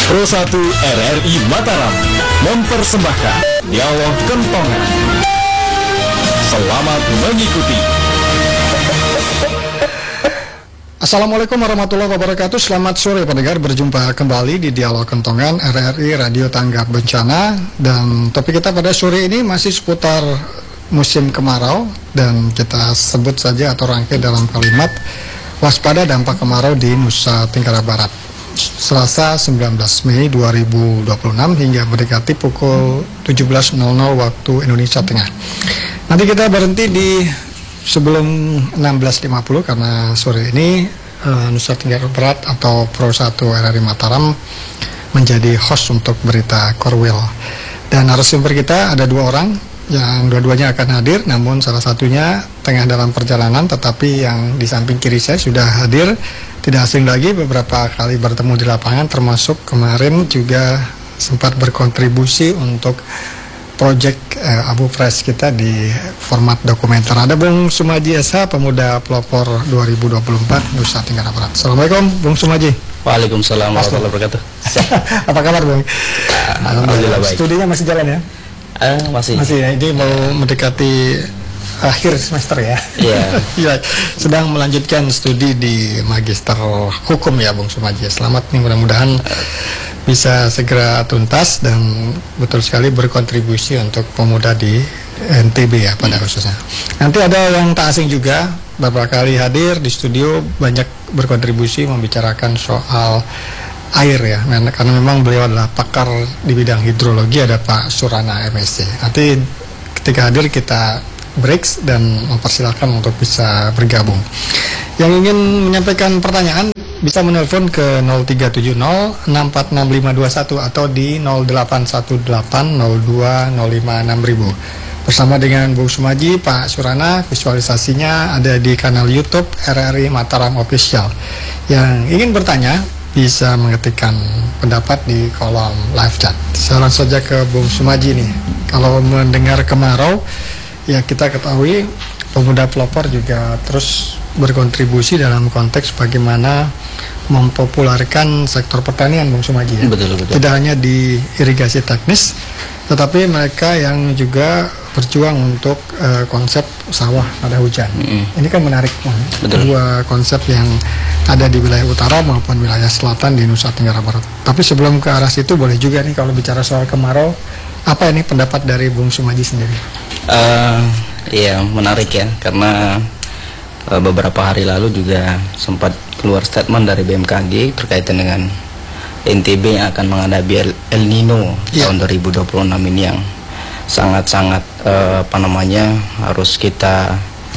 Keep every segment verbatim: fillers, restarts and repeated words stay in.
Pro satu R R I Mataram mempersembahkan Dialog Kentongan. Selamat mengikuti. Assalamualaikum warahmatullahi wabarakatuh. Selamat sore pendengar, berjumpa kembali di Dialog Kentongan R R I Radio Tanggap Bencana. Dan topik kita pada sore ini masih seputar musim kemarau, dan kita sebut saja atau rangkai dalam kalimat waspada dampak kemarau di Nusa Tenggara Barat. Selasa sembilan belas Mei dua ribu dua puluh enam hingga mendekati pukul tujuh belas nol nol waktu Indonesia Tengah. Nanti kita berhenti di sebelum enam belas lima puluh karena sore ini uh, Nusa Tenggara Barat atau Pro satu R R I Mataram menjadi host untuk berita Korwil. Dan narasumber kita ada dua orang yang dua-duanya akan hadir, namun salah satunya tengah dalam perjalanan, tetapi yang di samping kiri saya sudah hadir, tidak asing lagi, beberapa kali bertemu di lapangan, termasuk kemarin juga sempat berkontribusi untuk proyek eh, Abu Fresh kita di format dokumenter. Ada Bung Sumaji S H, pemuda pelopor dua ribu dua puluh empat Nusa Tenggara Barat. Assalamualaikum Bung Sumaji. Waalaikumsalam warahmatullahi wabarakatuh. Apa kabar Bung? Alhamdulillah baik. Studinya masih jalan ya? Eh, masih. Masih ya, ini mau mendekati akhir semester ya. Iya. Ya, sedang melanjutkan studi di Magister Hukum ya Bung Sumaji. Selamat nih, mudah-mudahan bisa segera tuntas dan betul sekali berkontribusi untuk pemuda di N T B ya pada khususnya. Nanti ada yang tak asing juga, beberapa kali hadir di studio, banyak berkontribusi membicarakan soal air ya, karena memang beliau adalah pakar di bidang hidrologi, ada Pak Surana M S C. Nanti ketika hadir kita breaks dan mempersilahkan untuk bisa bergabung. Yang ingin menyampaikan pertanyaan bisa menelpon ke nol tiga tujuh nol enam empat enam lima dua satu atau di nol delapan satu delapan nol dua nol lima enam ribu. Bersama dengan Bung Sumaji, Pak Surana, visualisasinya ada di kanal YouTube R R I Mataram Official. Yang ingin bertanya bisa mengetikkan pendapat di kolom live chat. Saya langsung saja ke Bung Sumaji nih. Kalau mendengar kemarau, ya kita ketahui pemuda pelopor juga terus berkontribusi dalam konteks bagaimana mempopulerkan sektor pertanian, Bung Sumaji ya. Betul, betul. Tidak hanya di irigasi teknis, tetapi mereka yang juga berjuang untuk uh, konsep sawah pada hujan. Mm-hmm. Ini kan menarik, betul. Dua konsep yang ada di wilayah utara maupun wilayah selatan di Nusa Tenggara Barat. Tapi sebelum ke arah situ, boleh juga nih kalau bicara soal kemarau, apa ini pendapat dari Bung Sumaji sendiri? Uh, iya, menarik ya, karena uh, beberapa hari lalu juga sempat keluar statement dari B M K G terkaitan dengan N T B yang akan menghadapi El Nino yeah. tahun dua ribu dua puluh enam ini, yang sangat-sangat uh, apa namanya harus kita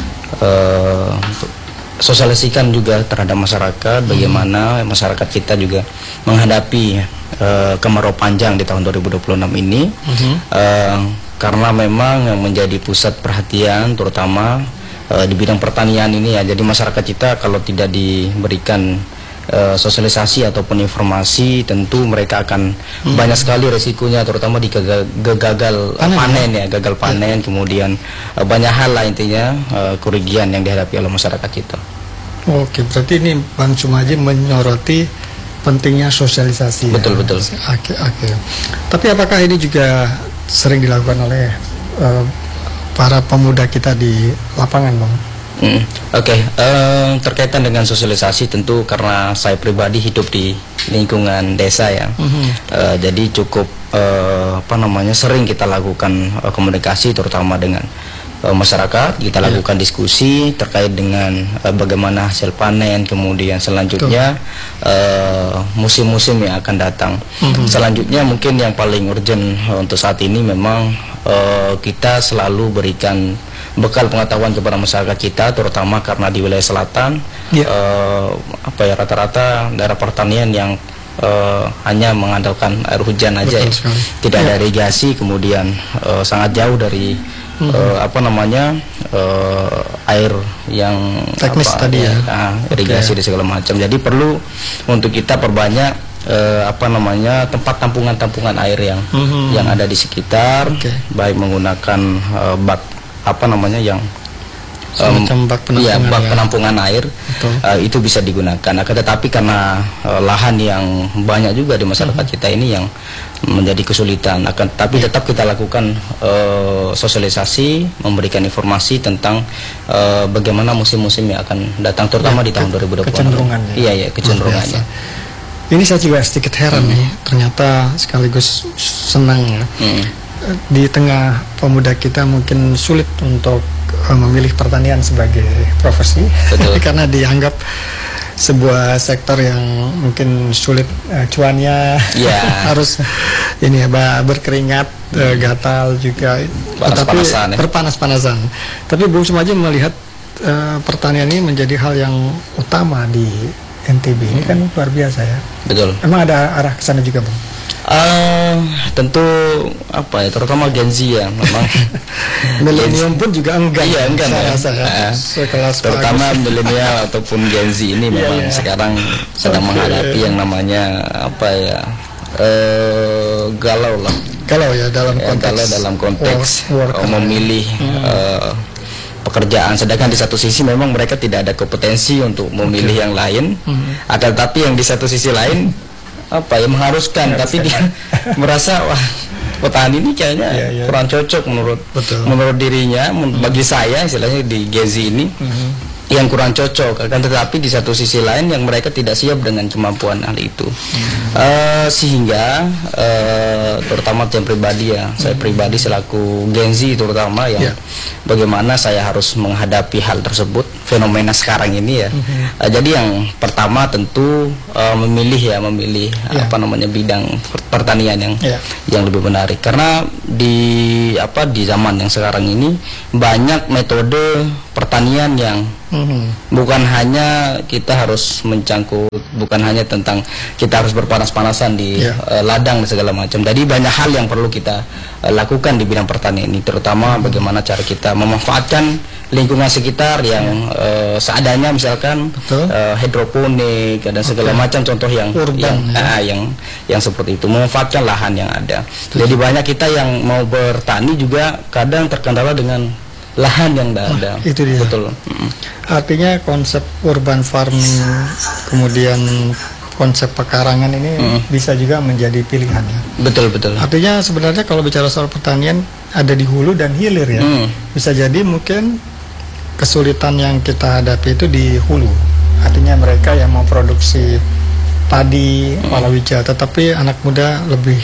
uh, sosialisasikan juga terhadap masyarakat, hmm. bagaimana masyarakat kita juga menghadapi uh, kemarau panjang di tahun dua ribu dua puluh enam ini, hmm. uh, karena memang yang menjadi pusat perhatian terutama uh, di bidang pertanian ini ya. Jadi masyarakat kita kalau tidak diberikan Uh, sosialisasi ataupun informasi, tentu mereka akan hmm. banyak sekali resikonya, terutama di gagal, gagal panen, panen ya, gagal panen, ya. Kemudian uh, banyak hal lah intinya uh, kerugian yang dihadapi oleh masyarakat kita. Oke, berarti ini Bang Sumaji menyoroti pentingnya sosilitasasi. Betul ya? Betul. Oke oke. Tapi apakah ini juga sering dilakukan oleh uh, para pemuda kita di lapangan, Bang? Mm, Oke, okay. uh, terkaitan dengan sosialisasi, tentu karena saya pribadi hidup di lingkungan desa ya, mm-hmm. uh, jadi cukup uh, apa namanya sering kita lakukan uh, komunikasi terutama dengan uh, masyarakat. Kita yeah. lakukan diskusi terkait dengan uh, bagaimana hasil panen, kemudian selanjutnya uh, musim-musim yang akan datang. Mm-hmm. Selanjutnya mungkin yang paling urgent uh, untuk saat ini memang uh, kita selalu berikan bekal pengetahuan kepada masyarakat kita, terutama karena di wilayah selatan yeah. uh, apa ya rata-rata daerah pertanian yang uh, hanya mengandalkan air hujan aja ya. Tidak yeah. ada irigasi, kemudian uh, sangat jauh dari mm-hmm. uh, apa namanya uh, air yang teknis apa, tadi ya, ya uh, irigasi okay. dan segala macam. Jadi perlu untuk kita perbanyak uh, apa namanya tempat tampungan-tampungan air yang mm-hmm. yang ada di sekitar, okay. baik menggunakan uh, bak apa namanya yang semacam bak penampungan, ya, bak ya. penampungan air uh, itu bisa digunakan. Akan tetapi karena uh, lahan yang banyak juga di masyarakat uh-huh. kita ini yang menjadi kesulitan. Akan tapi tetap kita lakukan uh, sosialisasi, memberikan informasi tentang uh, bagaimana musim-musim yang akan datang, terutama ya, di tahun dua ribu dua puluh. Kecenderungannya. Iya, iya, kecenderungannya. Ini saya juga sedikit heran hmm. nih, ternyata sekaligus senang ya. Hmm. Di tengah pemuda kita mungkin sulit untuk uh, memilih pertanian sebagai profesi karena dianggap sebuah sektor yang mungkin sulit uh, cuannya, yeah. harus ini ya berkeringat, hmm. uh, gatal juga, tapi berpanas-panasan. Tapi Bung Sumaji melihat uh, pertanian ini menjadi hal yang utama di N T B. Ini kan luar biasa ya. Betul. Emang ada arah ke sana juga, Bung? Uh, tentu apa ya, terutama Gen Z ya, memang milenium pun juga enggak. Iya, enggak saya ya. rasa ya. Uh, Sekelas terutama milenial ataupun Gen Z ini memang yeah, yeah. sekarang sedang okay. menghadapi yang namanya apa ya, uh, galau lah. Galau ya dalam ya, konteks, galau dalam konteks work, work uh, memilih hmm. uh, pekerjaan, sedangkan di satu sisi memang mereka tidak ada kompetensi untuk memilih okay. yang lain, hmm. ada tapi yang di satu sisi lain apa ya mengharuskan, ya, tapi dia merasa wah petani ini kayaknya ya, ya. kurang cocok menurut Betul. menurut dirinya, hmm. bagi saya istilahnya di Gen Z ini hmm. yang kurang cocok. Akan tetapi di satu sisi lain yang mereka tidak siap dengan kemampuan hal itu, hmm. uh, sehingga uh, terutama yang pribadi ya, hmm. saya pribadi selaku Gen Z terutama yang yeah. bagaimana saya harus menghadapi hal tersebut, fenomena sekarang ini ya. hmm. uh, jadi yang pertama tentu uh, memilih ya memilih yeah. apa namanya bidang pertanian yang yeah. yang lebih menarik, karena di apa di zaman yang sekarang ini banyak metode pertanian yang mm-hmm. bukan hanya kita harus mencangkut, bukan hanya tentang kita harus berpanas-panasan di yeah. uh, ladang dan segala macam. Jadi banyak hal yang perlu kita uh, lakukan di bidang pertanian ini, terutama mm-hmm. bagaimana cara kita memanfaatkan lingkungan sekitar yang yeah. uh, seadanya, misalkan uh, hidroponik dan segala okay. macam contoh yang Urban, yang, ya. uh, yang yang seperti itu, memanfaatkan lahan yang ada. Betul. Jadi banyak kita yang mau bertani juga kadang terkendala dengan lahan yang tidak ada. Oh, itu dia. Betul. Mm. Artinya konsep urban farming, kemudian konsep pekarangan ini mm. bisa juga menjadi pilihan ya. Betul betul. Artinya sebenarnya kalau bicara soal pertanian ada di hulu dan hilir ya. Mm. Bisa jadi mungkin kesulitan yang kita hadapi itu di hulu. Artinya mereka yang mau produksi padi, mm. palawija, tetapi anak muda lebih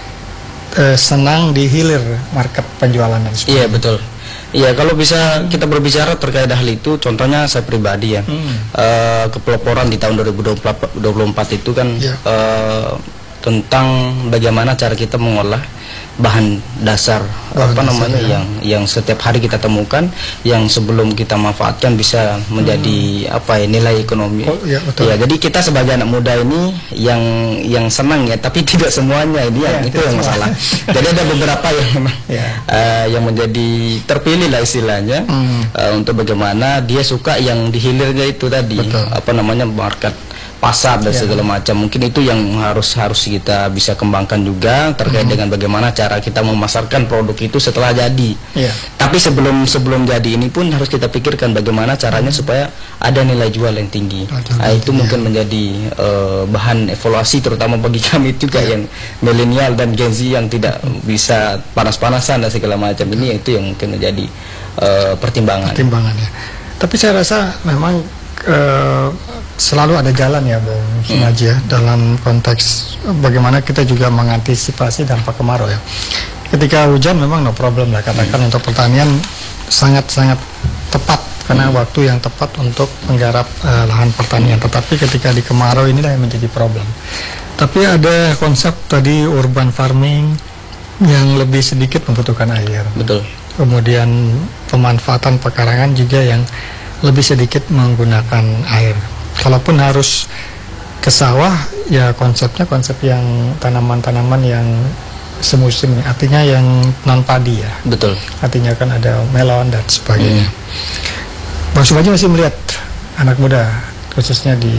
eh, senang di hilir market penjualannya. Iya betul. Iya, kalau bisa kita berbicara terkait hal itu, contohnya saya pribadi ya, hmm. uh, kepeloporan di tahun dua ribu dua puluh empat itu kan yeah. uh, tentang bagaimana cara kita mengolah bahan dasar bahan apa dasar, namanya ya. yang yang setiap hari kita temukan, yang sebelum kita manfaatkan bisa menjadi hmm. apa ya nilai ekonomi. Oh, ya, betul. Ya, jadi kita sebagai anak muda ini yang yang senang ya, tapi tidak semuanya ini ya, yang itu yang masalah. Jadi ada beberapa yang memang ya. uh, yang menjadi terpilih lah istilahnya hmm. uh, untuk bagaimana dia suka yang di hilirnya itu tadi, betul. apa namanya market pasar dan ya. segala macam. Mungkin itu yang harus harus kita bisa kembangkan juga terkait hmm. dengan bagaimana cara kita memasarkan produk itu setelah jadi. Ya. Tapi sebelum sebelum jadi ini pun harus kita pikirkan bagaimana caranya hmm. supaya ada nilai jual yang tinggi. Nah, itu ya. mungkin menjadi uh, bahan evaluasi terutama bagi kami juga ya. yang milenial dan Gen Z yang tidak bisa panas-panasan dan segala macam. Ini itu yang mungkin menjadi uh, pertimbangan. Pertimbangan ya. Tapi saya rasa memang uh, selalu ada jalan ya Bung Sumaji ya, dalam konteks bagaimana kita juga mengantisipasi dampak kemarau ya. Ketika hujan memang no problem lah, katakan hmm. untuk pertanian sangat-sangat tepat karena hmm. waktu yang tepat untuk menggarap uh, lahan pertanian. Tetapi ketika di kemarau inilah yang menjadi problem. Tapi ada konsep tadi urban farming yang lebih sedikit membutuhkan air. Betul. Kemudian pemanfaatan pekarangan juga yang lebih sedikit menggunakan air. Kalaupun harus ke sawah, ya konsepnya konsep yang tanaman-tanaman yang semusim, artinya yang non padi ya. Betul. Artinya kan ada melon dan sebagainya. Hmm. Bang Sumaji masih melihat anak muda khususnya di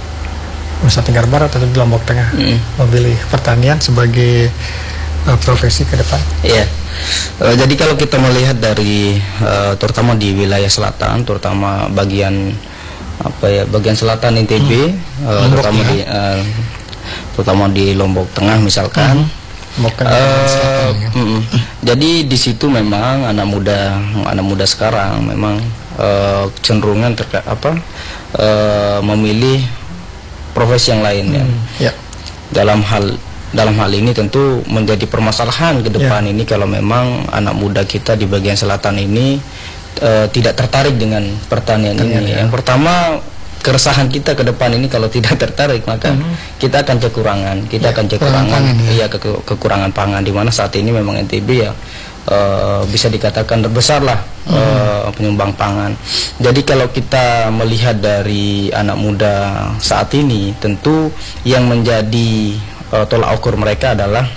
Nusa Tenggara Barat atau di Lombok Tengah hmm. memilih pertanian sebagai uh, profesi ke depan. Iya. Uh, jadi kalau kita melihat dari uh, terutama di wilayah selatan, terutama bagian apa ya, bagian selatan N T B, hmm. uh, terutama ya. di uh, terutama di Lombok Tengah misalkan. Hmm. Bukan uh, selatan, ya. mm, mm. Jadi di situ memang anak muda, anak muda sekarang memang uh, cenderungan terkait apa uh, memilih profesi yang lain hmm. ya. ya. Dalam hal dalam hal ini tentu menjadi permasalahan ke depan ya. Ini kalau memang anak muda kita di bagian selatan ini uh, tidak tertarik dengan pertanian Tanian, ini. Ya. Yang pertama, keresahan kita ke depan ini kalau tidak tertarik maka mm-hmm. kita akan kekurangan, kita ya, akan kekurangan, iya ke, ke, kekurangan pangan, di mana saat ini memang N T B ya uh, bisa dikatakan terbesar lah mm-hmm. uh, penyumbang pangan. Jadi kalau kita melihat dari anak muda saat ini, tentu yang menjadi uh, tolak ukur mereka adalah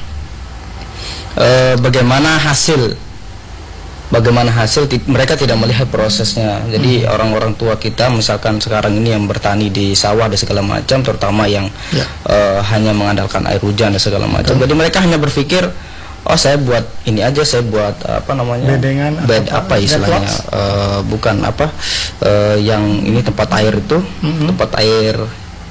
uh, bagaimana hasil. Bagaimana hasil, mereka tidak melihat prosesnya. Jadi hmm. orang-orang tua kita misalkan sekarang ini yang bertani di sawah dan segala macam, terutama yang ya. uh, hanya mengandalkan air hujan dan segala macam. Jadi mereka hanya berpikir, oh saya buat ini aja, saya buat apa namanya, bedengan bed apa, apa istilahnya, uh, bukan apa uh, yang ini tempat air itu, hmm. tempat air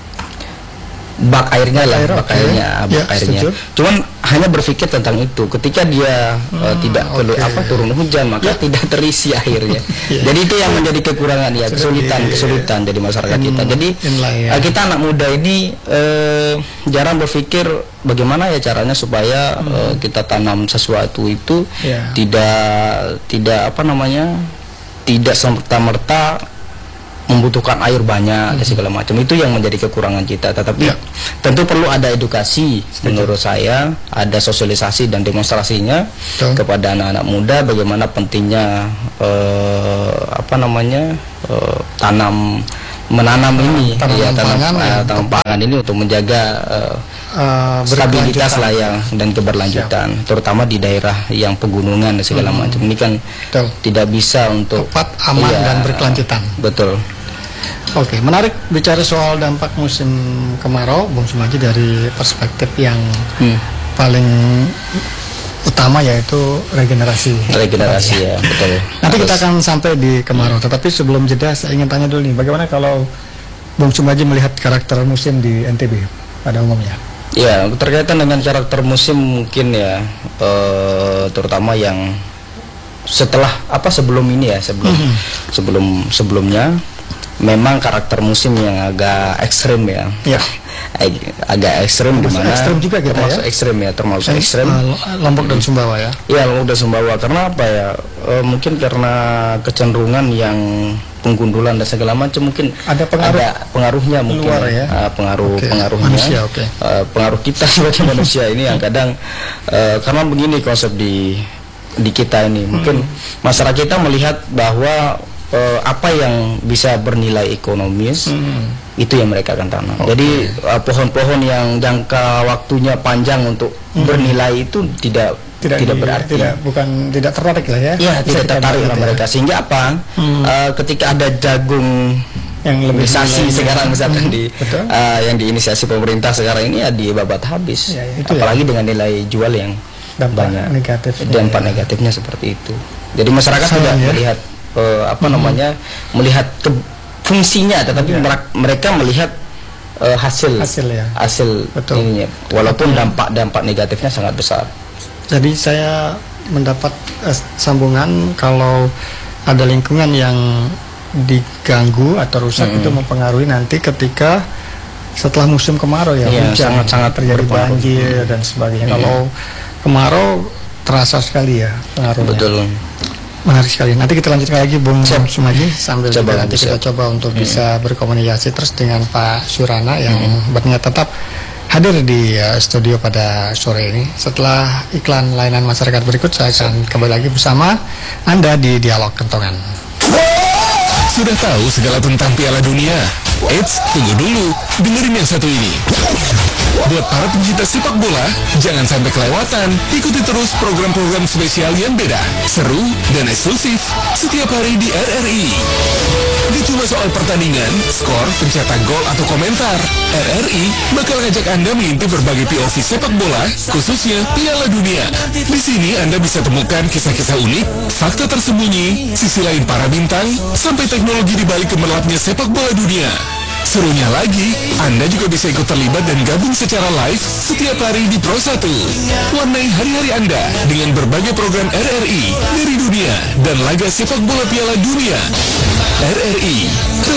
bak airnya lah, air, bak okay. airnya, bak ya, airnya. Setuju. Cuman hanya berpikir tentang itu. Ketika dia hmm, uh, tidak perlu okay. apa turun hujan, maka ya. tidak terisi airnya. ya. Jadi itu yang menjadi kekurangan ya, kesulitan, ya, kesulitan ya. Jadi masyarakat in, kita. Jadi ya. uh, kita anak muda ini uh, jarang berpikir bagaimana ya caranya supaya hmm. uh, kita tanam sesuatu itu ya. tidak tidak apa namanya, tidak serta-merta membutuhkan air banyak dan segala macam. Itu yang menjadi kekurangan kita. Tetapi ya. tentu perlu ada edukasi. Setuju. Menurut saya ada sosialisasi dan demonstrasinya Betul. kepada anak-anak muda bagaimana pentingnya eh, apa namanya eh, tanam menanam ini tanam ya tanam pangan, uh, ya. tanam pangan ini untuk menjaga uh, uh, stabilitas lah yang dan keberlanjutan. Siap. Terutama di daerah yang pegunungan dan segala hmm. macam. Ini kan Betul. tidak bisa untuk tepat, aman ya, dan berkelanjutan. Betul. Oke, menarik bicara soal dampak musim kemarau, Bung Sumaji, dari perspektif yang hmm. paling utama, yaitu regenerasi. Regenerasi ya, betul. Nanti kita akan sampai di kemarau, tetapi sebelum jeda saya ingin tanya dulu nih, bagaimana kalau Bung Sumaji melihat karakter musim di N T B pada umumnya? Ya, terkaitan dengan karakter musim mungkin ya, eh, terutama yang setelah apa sebelum ini ya, sebelum hmm. sebelum sebelumnya. Memang karakter musim yang agak ekstrim ya, ya. agak ekstrim, dimana ekstrim juga kita termasuk ya? ekstrim ya, termasuk ekstrim. Lombok dan Sumbawa ya? Iya, Lombok dan Sumbawa. Karena apa ya? E, mungkin karena kecenderungan yang penggundulan dan segala macam, mungkin ada pengaruh, ada pengaruhnya mungkin luar ya? uh, pengaruh okay. pengaruhnya manusia, okay. uh, pengaruh kita sebagai manusia ini yang kadang uh, karena begini konsep di di kita ini, mungkin hmm. masyarakat kita melihat bahwa Uh, apa yang bisa bernilai ekonomis hmm. itu yang mereka akan tanam. Okay. Jadi uh, pohon-pohon yang jangka waktunya panjang untuk hmm. bernilai itu tidak tidak, tidak di, berarti. Tidak, bukan tidak tertarik lah ya. Ya, tidak tertarik lah mereka. Sehingga apa? Hmm. Uh, ketika ada jagung yang lebih inisiasi sekarang misalkan hmm. di uh, yang diinisiasi pemerintah sekarang ini ya dibabat habis. Ya, ya, apalagi ya. dengan nilai jual yang dampak banyak. Negatif. Dampak ya. negatifnya seperti itu. Jadi masyarakat Sama, tidak ya? melihat Uh, apa hmm. namanya melihat ke fungsinya, tetapi ya. mereka melihat uh, hasil hasil ya hasil ininya, walaupun dampak dampak negatifnya sangat besar. Jadi saya mendapat uh, sambungan kalau ada lingkungan yang diganggu atau rusak hmm. itu mempengaruhi nanti ketika setelah musim kemarau ya, ya hujan sangat sangat terjadi banjir hmm. dan sebagainya. Hmm. Kalau kemarau terasa sekali ya pengaruhnya. Betul. Menarik sekali. Nanti kita lanjutkan lagi Bung Sumaji sambil coba, juga nanti bisa. kita coba untuk hmm. bisa berkomunikasi terus dengan Pak Surana yang hmm. berniat tetap hadir di uh, studio pada sore ini. Setelah iklan layanan masyarakat berikut, saya akan kembali lagi bersama Anda di Dialog Kentongan. Sudah tahu segala tentang Piala Dunia? Eits, tunggu dulu, dengerin yang satu ini. Buat para pencinta sepak bola, jangan sampai kelewatan. Ikuti terus program-program spesial yang beda, seru, dan eksklusif setiap hari di R R I. Gak cuma soal pertandingan, skor, pencetak gol, atau komentar. R R I bakal ngajak Anda mengintip berbagai P O V sepak bola, khususnya Piala Dunia. Di sini Anda bisa temukan kisah-kisah unik, fakta tersembunyi, sisi lain para bintang, sampai teknologi di balik gemerlapnya sepak bola dunia. Serunya lagi, Anda juga bisa ikut terlibat dan gabung secara live setiap hari di Pro satu. Warnai hari-hari Anda dengan berbagai program R R I dari dunia dan laga sepak bola Piala Dunia. R R I,